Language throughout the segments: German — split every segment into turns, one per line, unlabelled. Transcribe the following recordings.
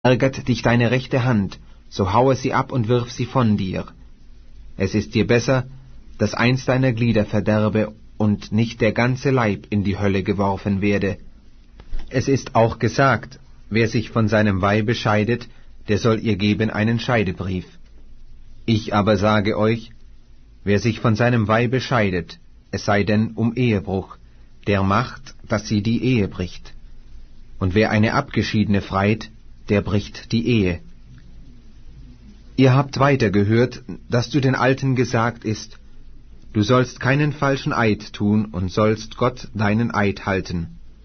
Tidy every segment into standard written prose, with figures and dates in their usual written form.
ärgert dich deine rechte Hand, so haue sie ab und wirf sie von dir. Es ist dir besser, dass eins deiner Glieder verderbe und nicht der ganze Leib in die Hölle geworfen werde. Es ist auch gesagt, wer sich von seinem Weibe scheidet, der soll ihr geben einen Scheidebrief. Ich aber sage euch, wer sich von seinem Weibe scheidet, es sei denn um Ehebruch, der macht, dass sie die Ehe bricht. Und wer eine Abgeschiedene freit, der bricht die Ehe. Ihr habt weiter gehört, dass zu den Alten gesagt ist, du sollst keinen falschen Eid tun und sollst Gott deinen Eid halten.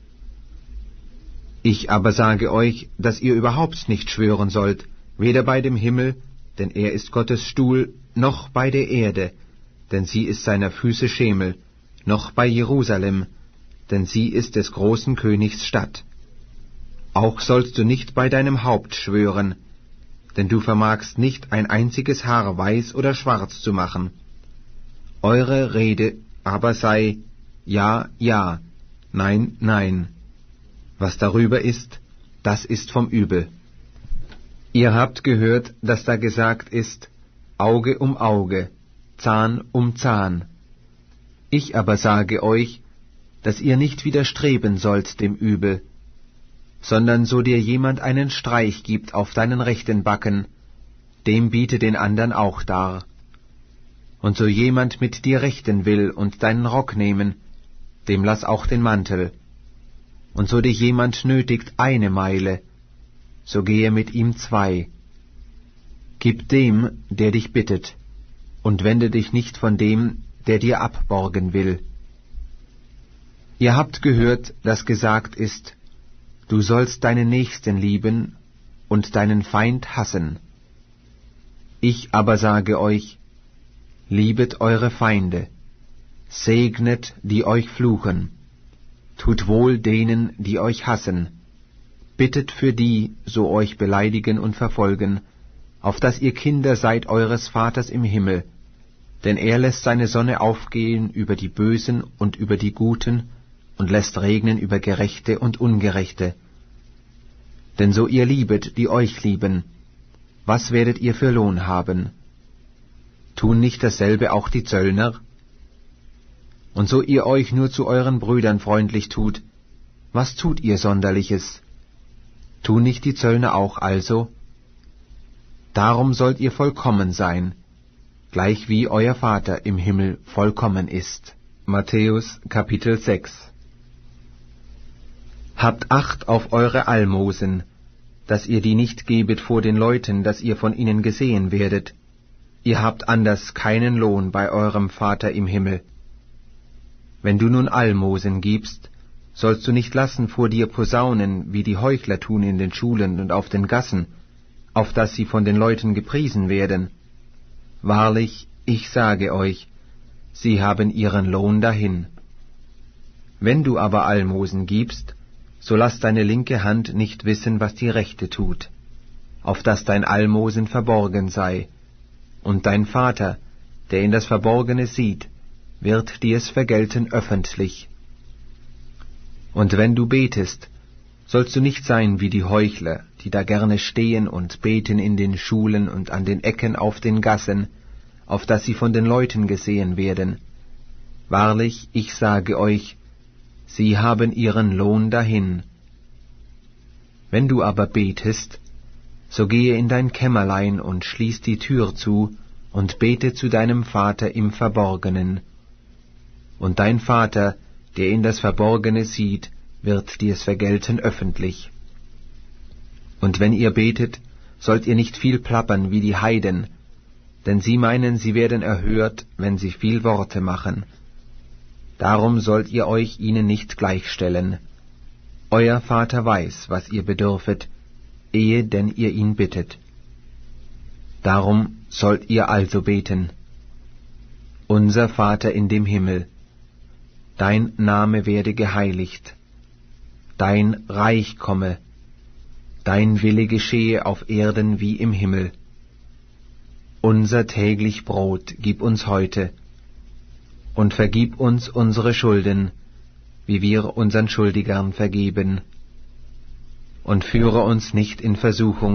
Ich aber sage euch, dass ihr überhaupt nicht schwören sollt, weder bei dem Himmel, denn er ist Gottes Stuhl, noch bei der Erde, denn sie ist seiner Füße Schemel, noch bei Jerusalem, denn sie ist des großen Königs Stadt. Auch sollst du nicht bei deinem Haupt schwören, denn du vermagst nicht ein einziges Haar weiß oder schwarz zu machen. Eure Rede aber sei Ja, ja, Nein, nein. Was darüber ist, das ist vom Übel. Ihr habt gehört, dass da gesagt ist, Auge um Auge, Zahn um Zahn. Ich aber sage euch, dass ihr nicht widerstreben sollt dem Übel, sondern so dir jemand einen Streich gibt auf deinen rechten Backen, dem biete den andern auch dar. Und so jemand mit dir rechten will und deinen Rock nehmen, dem lass auch den Mantel. Und so dich jemand nötigt eine Meile, so gehe mit ihm 2. Gib dem, der dich bittet, und wende dich nicht von dem, der dir abborgen will. Ihr habt gehört, dass gesagt ist, du sollst deinen Nächsten lieben und deinen Feind hassen. Ich aber sage euch, liebet eure Feinde, segnet, die euch fluchen, tut wohl denen, die euch hassen, bittet für die, so euch beleidigen und verfolgen, auf dass ihr Kinder seid eures Vaters im Himmel, denn er lässt seine Sonne aufgehen über die Bösen und über die Guten und lässt regnen über Gerechte und Ungerechte. Denn so ihr liebet, die euch lieben, was werdet ihr für Lohn haben? Tun nicht dasselbe auch die Zöllner? Und so ihr euch nur zu euren Brüdern freundlich tut, was tut ihr Sonderliches? Tun nicht die Zöllner auch also? Darum sollt ihr vollkommen sein, gleich wie euer Vater im Himmel vollkommen ist. Matthäus Kapitel 6. Habt Acht auf eure Almosen, dass ihr die nicht gebet vor den Leuten, dass ihr von ihnen gesehen werdet. Ihr habt anders keinen Lohn bei eurem Vater im Himmel. Wenn du nun Almosen gibst, sollst du nicht lassen vor dir posaunen, wie die Heuchler tun in den Schulen und auf den Gassen, auf dass sie von den Leuten gepriesen werden. Wahrlich, ich sage euch, sie haben ihren Lohn dahin. Wenn du aber Almosen gibst, so lass deine linke Hand nicht wissen, was die rechte tut, auf dass dein Almosen verborgen sei, und dein Vater, der in das Verborgene sieht, wird dir es vergelten öffentlich. Und wenn du betest, sollst du nicht sein wie die Heuchler, die da gerne stehen und beten in den Schulen und an den Ecken auf den Gassen, auf dass sie von den Leuten gesehen werden. Wahrlich, ich sage euch, sie haben ihren Lohn dahin. Wenn du aber betest, so gehe in dein Kämmerlein und schließ die Tür zu und bete zu deinem Vater im Verborgenen. Und dein Vater, der in das Verborgene sieht, wird dir's vergelten öffentlich. Und wenn ihr betet, sollt ihr nicht viel plappern wie die Heiden, denn sie meinen, sie werden erhört, wenn sie viel Worte machen. Darum sollt ihr euch ihnen nicht gleichstellen. Euer Vater weiß, was ihr bedürfet, ehe denn ihr ihn bittet. Darum sollt ihr also beten. Unser Vater in dem Himmel, dein Name werde geheiligt, dein Reich komme, dein Wille geschehe auf Erden wie im Himmel. Unser täglich Brot gib uns heute, und vergib uns unsere Schulden, wie wir unseren Schuldigern vergeben. und führe uns nicht in Versuchung,